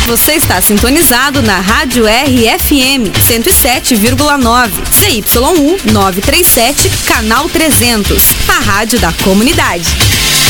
Você está sintonizado na Rádio RFM 107,9, CY1 937, canal 300, a rádio da comunidade.